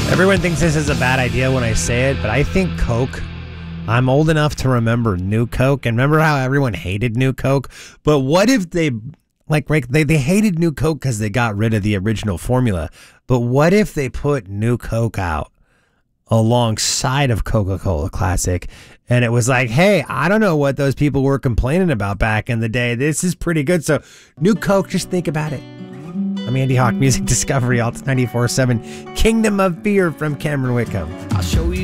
Everyone thinks this is a bad idea when I say it, but I think Coke. I'm old enough to remember New Coke, and remember how everyone hated New Coke? But what if they hated New Coke because they got rid of the original formula? But what if they put New Coke out alongside of Coca-Cola Classic, and it was like, hey, I don't know what those people were complaining about back in the day. This is pretty good. So New Coke, just think about it. I'm Andy Hawk, Music Discovery, Alt 94.7, Kingdom of Fear from Cameron Whitcomb. I'll show you